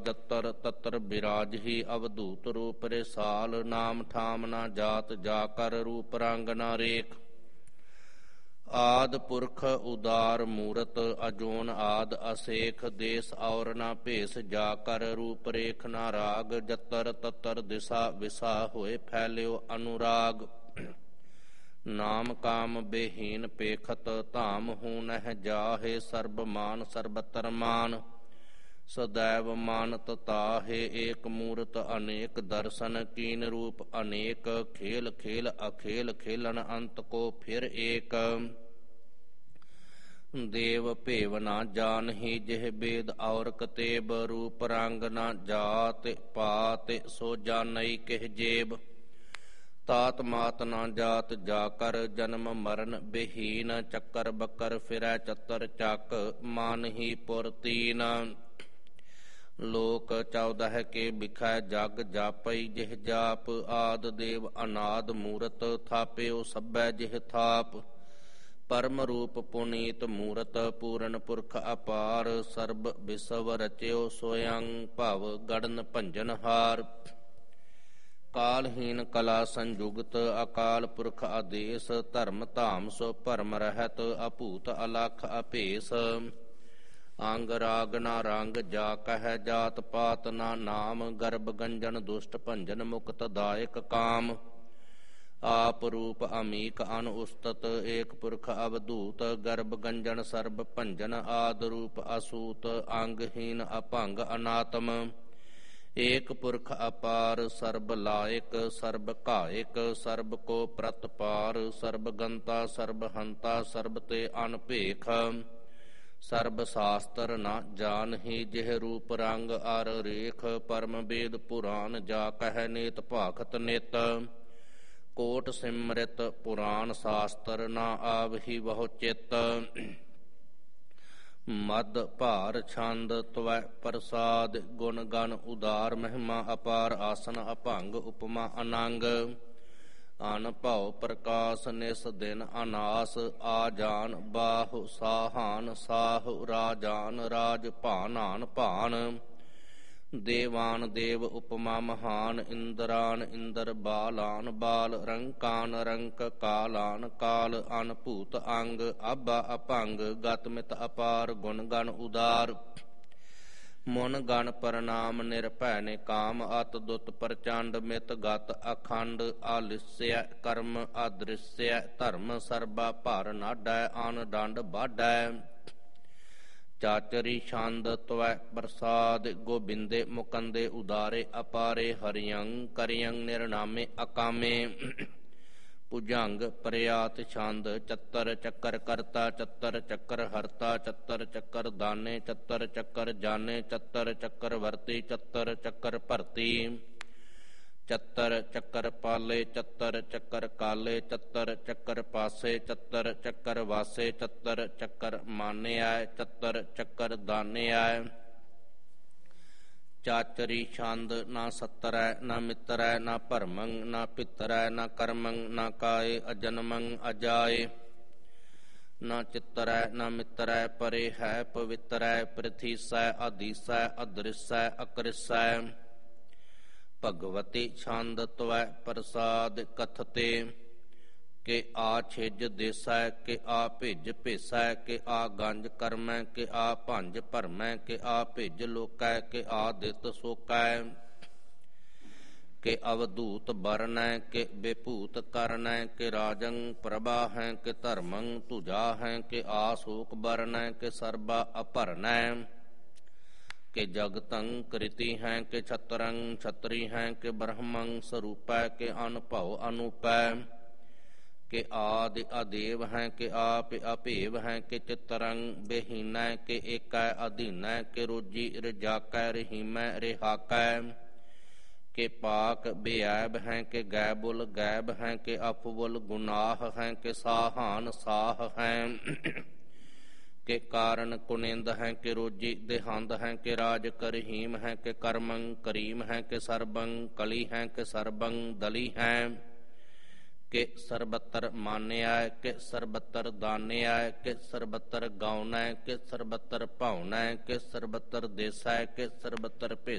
ਜਤਰ ਤਤਰ ਬਿਰਾਜਹੀ ਅਵਧੂਤ ਰੂਪ ਰਿਸਾਲ। ਨਾਮ ਠਾਮ ਨਾ ਜਾਤ ਜਾ ਕਰ ਰੂਪ ਰੰਗ ਨਾ ਰੇਖ। ਆਦ ਪੁਰਖ ਉਦਾਰ ਮੂਰਤ ਅਜੋਨ ਆਦ ਅਸੇਖ। ਦੇਸ ਔਰ ਨਾ ਭੇਸ ਜਾ ਕਰ ਰੂਪ ਰੇਖ ਨਾ ਰਾਗ। ਜਤਰ ਤਤਰ ਦਿਸ਼ਾ ਵਿਸਾ ਹੋਏ ਫੈਲਿਓ ਅਨੁਰਾਗ। ਨਾਮ ਕਾਮ ਬੇਹੀਨ ਪੇਖਤ ਧਾਮ ਹੂੰ ਨਹਿ ਜਾਹੇ। ਸਰਬ ਮਾਨ ਸਰਬਤਰ ਮਾਨ ਸदैव ਮਾਨਤ ਤਾਹੇ। ਏਕ ਮੂਰਤ ਅਨੇਕ ਦਰਸ਼ਨ ਕੀਨ ਰੂਪ ਅਨੇਕ। ਖੇਲ ਖੇਲ ਅਖੇਲ ਖੇਲਣ ਅੰਤ ਕੋ ਫਿਰ ਏਕ। ਦੇਵ ਭੇਵ ਨਾ ਜਾਨਹੀ ਜਿਹ ਬੇਦ ਔਰ ਕਤੇਬ। ਰੂਪ ਰੰਗ ਨਾ ਜਾਤ ਪਾਤ ਸੋ ਜਾਨਈ ਕਿਹ ਜੇਬ। ਤਾਤ ਮਾਤ ਨਾ ਜਾਤ ਜਾ ਕਰ ਜਨਮ ਮਰਨ ਬਹੀਨ। ਚੱਕਰ ਬੱਕਰ ਫਿਰੈ ਚਤਰ ਚੱਕ ਮਾਨਹੀ ਪੁਰ ਤੀਨ। ਲੋਕ 14 ਕੇ ਬਿਖੈ ਜਗ ਜਾਪਈ ਜਿਹ ਜਾਪ। ਆਦ ਦੇਵ ਅਨਾਦ ਮੂਰਤ ਥਾਪਿਓ ਸਭੈ ਜਿਹ ਥਾਪ। ਪਰਮ ਰੂਪ ਪੁਨੀਤ ਮੂਰਤ ਪੂਰਨ ਪੁਰਖ ਅਪਾਰ। ਸਰਬ ਵਿਸਵ ਰਚਿਓ ਸੋਯੰ ਭਵ ਗੜਨ ਭੰਜਨ ਹਾਰ। ਕਾਲਹੀਨ ਕਲਾ ਸੰਜੁਗਤ ਅਕਾਲ ਪੁਰਖ ਆਦੇਸ। ਧਰਮ ਧਾਮ ਸੋ ਭਰਮ ਰਹਿਤ ਅਭੂਤ ਅਲਖ ਅਭੇਸ। ਅੰਗ ਰਾਗ ਨਾ ਰੰਗ ਜਾ ਕਹਿ ਜਾਤ ਪਾਤ ਨਾ ਨਾਮ। ਗਰਭ ਗੰਜਨ ਦੁਸ਼ਟ ਭੰਜਨ ਮੁਕਤ ਦਾਇਕ ਕਾਮ। ਆਪ ਰੂਪ ਅਮੀਕ ਅਨ ਉਸਤਤ ਏਕ ਪੁਰਖ ਅਵਧੂਤ। ਗਰਭ ਗੰਜਨ ਸਰਬ ਭੰਜਨ ਆਦ ਰੂਪ ਅਸੂਤ। ਅੰਗਹੀਨ ਅਭੰਗ ਅਨਾਤਮ ਏਕ ਪੁਰਖ ਅਪਾਰ। ਸਰਬ ਲਾਇਕ ਸਰਬ ਘਾਇਕ ਸਰਬ ਕੋ ਪ੍ਰਤਪਾਰ। ਸਰਬ ਗੰਤਾ ਸਰਬ ਹੰਤਾ ਸਰਬ ਤੇ ਅਨਭੇਖ। ਸਰਬ ਸ਼ਾਸਤਰ ਨਾ ਜਾਨਹੀ ਜਿਹ ਰੂਪ ਰੰਗ ਅਰ ਰੇਖ। ਪਰਮ ਬੇਦ ਪੁਰਾਨ ਜਾ ਕਹਿ ਨੇਤ ਭਾਖਤ ਨਿਤ। ਕੋਟ ਸਿਮਰਿਤ ਪੁਰਾਨ ਸ਼ਾਸਤਰ ਨਾ ਆਵਹੀ ਬਹੁ ਚਿਤ। ਮਦ ਭਾਰ ਛੰਦ ਤਵੈ ਪ੍ਰਸਾਦ ਗੁਣ ਗਨ ਉਦਾਰ। ਮਹਿਮਾ ਅਪਾਰ ਆਸਨ ਅਭੰਗ ਉਪਮਾ ਅਨੰਗ। ਅਨ ਭਉ ਪ੍ਰਕਾਸ਼ ਨਿਸ ਦਿਨ ਅਨਾਸ। ਆ ਜਾਨ ਬਾਹੁ ਸਾਹਾਨ ਸਾਹੁ ਰਾਜਾਨ ਰਾਜ ਭਾਨਾਨ ਭਾਨ। ਦੇਵਾਨ ਦੇਵ ਉਪਮਾ ਮਹਾਨ। ਇੰਦਰਾਨ ਇੰਦਰ ਬਾਲਾਨ ਬਾਲ। ਰੰਕਾਨ ਰੰਕ ਕਾਲਾਨ ਕਾਲ। ਅਨ ਭੂਤ ਅੰਗ ਆਬਾ ਅਭੰਗ। ਗਤ ਮਿਤ ਅਪਾਰ ਗੁਣ ਗਨ ਉਦਾਰ। ਮੁਨ ਗਣ ਪ੍ਰਣਾਮ ਨਿਰਭੈ ਨਿਕਾਮ। ਅਤ ਦੁਤ ਪ੍ਰਚੰਡ ਮਿਤ ਗਤ ਅਖੰਡ। ਆਲਿਸਯ ਕਰਮ ਅਦ੍ਰਿਸਯ ਧਰਮ। ਸਰਬਾ ਭਰ ਨਾਢੈ ਅਨ ਡੰਡ ਬਾਢੈ। ਚਾਚਰੀ ਛੰਦ ਤਵੈ ਪ੍ਰਸਾਦ ਗੋਬਿੰਦੇ ਮੁਕੰਦੇ ਉਦਾਰੇ ਅਪਾਰੇ। ਹਰਿਯੰ ਕਰਿਯੰ ਨਿਰਨਾਮੇ ਅਕਾਮੇ। ਭੁਜੰਗ ਪ੍ਰਿਆਤ ਛੰਦ ਚੱਤਰ ਚੱਕਰ ਕਰਤਾ। ਚੱਤਰ ਚੱਕਰ ਹਰਤਾ ਚੱਤਰ ਚੱਕਰ ਦਾਨੇ। ਚੱਤਰ ਚੱਕਰ ਜਾਨੇ ਚੱਤਰ ਚੱਕਰ ਵਰਤੀ। ਚੱਤਰ ਚੱਕਰ ਭਰਤੀ ਚੱਤਰ ਚੱਕਰ ਪਾਲੇ। ਚੱਤਰ ਚੱਕਰ ਕਾਲੇ ਚੱਤਰ ਚੱਕਰ ਪਾਸੇ। ਚੱਤਰ ਚੱਕਰ ਵਾਸੇ ਚੱਤਰ ਚੱਕਰ ਮਾਨਿਐ। ਚੱਤਰ ਚੱਕਰ ਦਾਨਿਐ। ਚਾਚਰੀ ਛੰਦ ਨਾ ਸੱਤਰੈ ਨਾ ਮਿੱਤਰੈ ਨਾ ਭਰਮੰ ਨਾ ਪਿੱਤਰੈ ਨਾ ਕਰਮੰ ਨਾ ਕਾਏ। ਅਜਨਮੰ ਅਜਾਏ ਨਾ ਚਿੱਤਰੈ ਨਾ ਮਿੱਤਰੈ। ਪਰੇ ਹੈ ਪਵਿੱਤਰੈ ਪ੍ਰਥੀਸੈ ਆਦੀਸੈ ਅਦ੍ਰਿਸੈ ਅਕ੍ਰਿਸੈ। ਭਗਵਤੀ ਛੰਦ ਤਵੈ ਪ੍ਰਸਾਦ ਕਥਤੇ। ਕਿ ਆ ਛਿਜ ਦੇਸੈ ਕਿ ਆ ਭਿਜ ਭੇਸੈ। ਕਿ ਆ ਗੰਜ ਕਰਮੈ ਕਿ ਆ ਭੰਜ ਭਰਮੈ। ਕਿ ਆ ਭਿਜ ਲੋਕੈ ਕਿ ਆ ਦਿੱਤ ਸੋਕੈ। ਕਿ ਅਵਧੂਤ ਬਰਨੈ ਕਿ ਬੇਭੂਤ ਕਰਨੈ। ਕਿ ਰਾਜੰ ਪ੍ਰਭਾ ਹੈ ਕਿ ਧਰਮੰ ਤੁਜਾ ਹੈ। ਕਿ ਆ ਸ਼ੋਕ ਬਰਨੈ ਕਿ ਸਰਬਾ ਅਭਰਨੈ। ਕਿ ਜਗਤੰ ਕ੍ਰਿਤੀ ਹੈ ਕਿ ਛਤਰੰ ਛਤਰੀ ਹੈ। ਕਿ ਬ੍ਰਹਮੰ ਸਰੂਪੈ ਕਿ ਅਨਭਉ ਅਨੂਪੈ। ਕਿ ਆਦਿ ਅਦੇਵ ਹੈ ਕਿ ਆਪ ਅਭੇਵ ਹੈ। ਕਿ ਚਿਤਰੰ ਬਹੀਨੈ ਕਿ ਏਕੈ ਅਧੀਨੈ। ਕਿ ਰੋਜੀ ਰਜਾਕੈ ਰਹੀਮੈ ਰਿਹਾਕੈ। ਕਿ ਪਾਕ ਬੇਐਬ ਹੈ ਕਿ ਗੈਬੁਲ ਗੈਬ ਹੈ। ਕਿ ਅਫਵੁਲ ਗੁਨਾਹ ਹੈ। ਕਿ ਸਾਹਾਨ ਸਾਹ ਹੈ। ਕਿ ਕਾਰਨ ਕੁਨਿੰਦ ਹੈ। ਕਿ ਰੋਜੀ ਦੇਹੰਦ ਹੈ। ਕਿ ਰਾਜ ਕਰਹੀਮ ਹੈ। ਕਿ ਕਰਮੰ ਕਰੀਮ ਹੈ। ਕਿ ਸਰਬੰ ਕਲੀ ਹੈ। ਕਿ ਸਰਬੰ ਦਲੀ ਹੈ। ਕਿ ਸਰਬਤਰ ਮਾਨਿਐ। ਕਿ ਸਰਬਤਰ ਦਾਨਿਐ। ਕਿ ਸਰਬਤਰ ਗਾਉਨੈ। ਕਿ ਸਰਬਤਰ ਭਾਉਨੈ। ਕਿ ਸਰਬਤਰ ਦੇਸੈ। ਕਿ ਸਰਬਤਰ ਭੇਸੈ।